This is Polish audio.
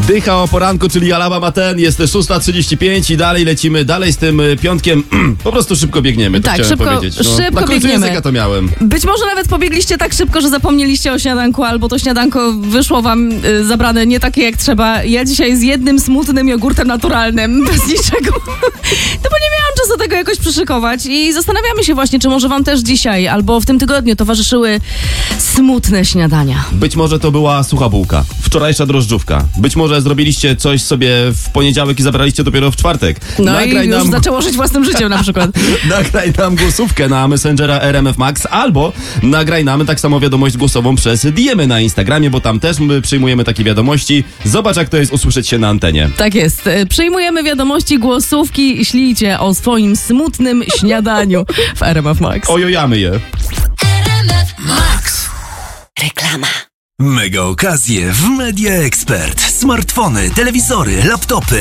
Dycha o poranku, czyli Alabama Ten, jest 6:35 i dalej lecimy, dalej z tym piątkiem. Po prostu szybko biegniemy, to tak, chciałem powiedzieć. Szybko na końcu biegniemy. języka to miałem. Być może nawet pobiegliście tak szybko, że zapomnieliście o śniadanku, albo to śniadanko wyszło wam zabrane nie takie jak trzeba. Ja dzisiaj z jednym smutnym jogurtem naturalnym, bez niczego. No bo nie miałam czasu tego jakoś przyszykować i zastanawiamy się właśnie, czy może wam też dzisiaj albo w tym tygodniu towarzyszyły smutne śniadania. Być może to była sucha bułka, wczorajsza drożdżówka. Być może zrobiliście coś sobie w poniedziałek i zabraliście dopiero w czwartek. No Nagraj i już zaczęło żyć własnym życiem na przykład. Nagraj nam głosówkę na Messengera RMF Max albo nagraj nam tak samo wiadomość głosową przez DM na Instagramie, bo tam też my przyjmujemy takie wiadomości. Zobacz, jak to jest usłyszeć się na antenie. Tak jest. Przyjmujemy wiadomości, głosówki, ślijcie o swoim smutnym śniadaniu w RMF Max. Ojojamy je. Max. Reklama. Mega okazje w Media Expert. Smartfony, telewizory, laptopy,